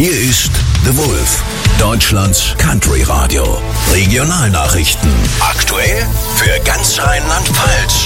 Hier ist The Wolf, Deutschlands Country Radio. Regionalnachrichten. Aktuell für ganz Rheinland-Pfalz.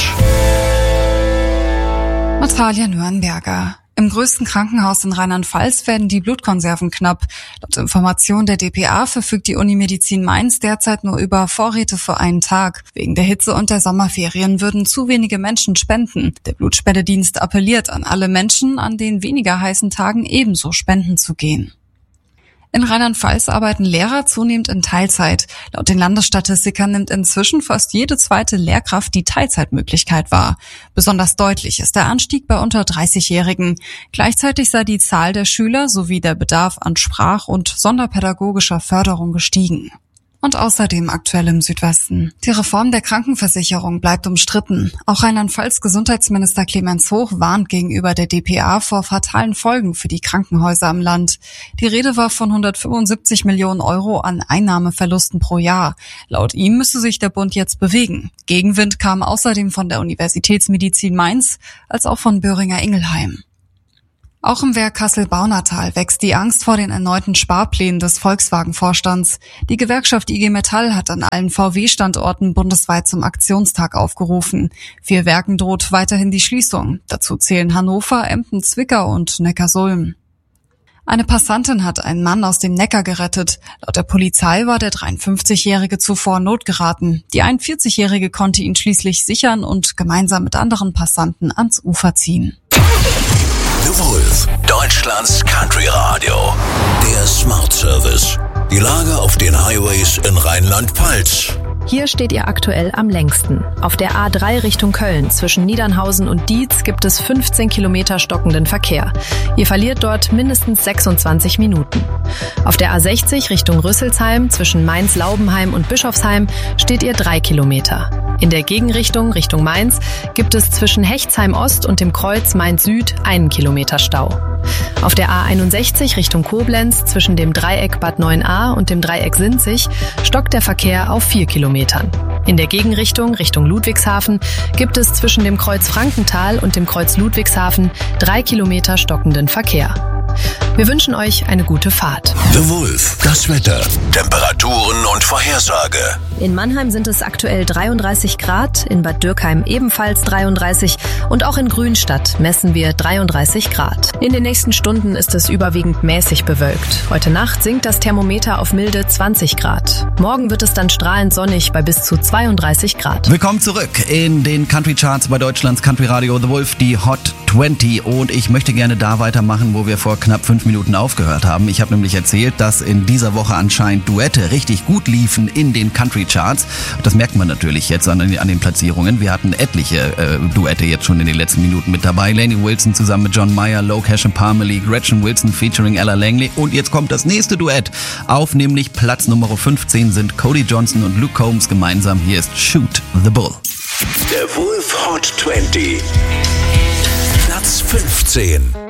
Natalia Nürnberger. Im größten Krankenhaus in Rheinland-Pfalz werden die Blutkonserven knapp. Laut Information der dpa verfügt die Unimedizin Mainz derzeit nur über Vorräte für einen Tag. Wegen der Hitze und der Sommerferien würden zu wenige Menschen spenden. Der Blutspendedienst appelliert an alle Menschen, an den weniger heißen Tagen ebenso spenden zu gehen. In Rheinland-Pfalz arbeiten Lehrer zunehmend in Teilzeit. Laut den Landesstatistikern nimmt inzwischen fast jede zweite Lehrkraft die Teilzeitmöglichkeit wahr. Besonders deutlich ist der Anstieg bei unter 30-Jährigen. Gleichzeitig sei die Zahl der Schüler sowie der Bedarf an Sprach- und sonderpädagogischer Förderung gestiegen. Und außerdem aktuell im Südwesten. Die Reform der Krankenversicherung bleibt umstritten. Auch Rheinland-Pfalz Gesundheitsminister Clemens Hoch warnt gegenüber der dpa vor fatalen Folgen für die Krankenhäuser im Land. Die Rede war von 175 Millionen Euro an Einnahmeverlusten pro Jahr. Laut ihm müsse sich der Bund jetzt bewegen. Gegenwind kam außerdem von der Universitätsmedizin Mainz als auch von Böhringer Ingelheim. Auch im Werk Kassel-Baunatal wächst die Angst vor den erneuten Sparplänen des Volkswagen-Vorstands. Die Gewerkschaft IG Metall hat an allen VW-Standorten bundesweit zum Aktionstag aufgerufen. 4 Werken droht weiterhin die Schließung. Dazu zählen Hannover, Emden, Zwickau und Neckarsulm. Eine Passantin hat einen Mann aus dem Neckar gerettet. Laut der Polizei war der 53-Jährige zuvor notgeraten. Die 41-Jährige konnte ihn schließlich sichern und gemeinsam mit anderen Passanten ans Ufer ziehen. The Wolf, Deutschlands Country Radio. Der Smart Service. Die Lage auf den Highways in Rheinland-Pfalz. Hier steht ihr aktuell am längsten. Auf der A3 Richtung Köln zwischen Niedernhausen und Dietz gibt es 15 Kilometer stockenden Verkehr. Ihr verliert dort mindestens 26 Minuten. Auf der A60 Richtung Rüsselsheim zwischen Mainz-Laubenheim und Bischofsheim steht ihr 3 Kilometer. In der Gegenrichtung Richtung Mainz gibt es zwischen Hechtsheim Ost und dem Kreuz Mainz Süd 1 Kilometer Stau. Auf der A61 Richtung Koblenz zwischen dem Dreieck Bad 9a und dem Dreieck Sinzig stockt der Verkehr auf 4 Kilometern. In der Gegenrichtung Richtung Ludwigshafen gibt es zwischen dem Kreuz Frankenthal und dem Kreuz Ludwigshafen 3 Kilometer stockenden Verkehr. Wir wünschen euch eine gute Fahrt. The Wolf, das Wetter, Temperaturen und Vorhersage. In Mannheim sind es aktuell 33 Grad, in Bad Dürkheim ebenfalls 33 und auch in Grünstadt messen wir 33 Grad. In den nächsten Stunden ist es überwiegend mäßig bewölkt. Heute Nacht sinkt das Thermometer auf milde 20 Grad. Morgen wird es dann strahlend sonnig bei bis zu 32 Grad. Willkommen zurück in den Country Charts bei Deutschlands Country Radio The Wolf, die Hot 20. Und ich möchte gerne da weitermachen, wo wir vor knapp 5 Minuten aufgehört haben. Ich habe nämlich erzählt, dass in dieser Woche anscheinend Duette richtig gut liefen in den Country Charts. Das merkt man natürlich jetzt an den Platzierungen. Wir hatten etliche Duette jetzt schon in den letzten Minuten mit dabei. Lainey Wilson zusammen mit John Mayer, Low Cash and Parmalee, Gretchen Wilson featuring Ella Langley. Und jetzt kommt das nächste Duett auf, nämlich Platz Nummer 15 sind Cody Johnson und Luke Combs gemeinsam. Hier ist Shoot the Bull. Der Wolf Hot 20. Platz 15.